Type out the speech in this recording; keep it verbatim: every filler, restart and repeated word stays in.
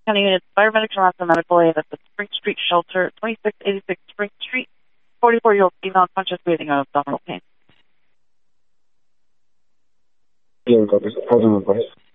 County units, paramedics from Austin Medical Aid at the Spring Street Shelter, twenty-six eighty-six Spring Street, forty-four-year-old female conscious breathing of abdominal pain. Yeah, we got this. Hold on, please.